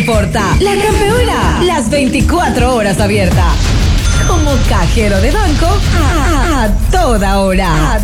importa. La Campeona, las 24 horas abierta. Como cajero de banco, a toda hora.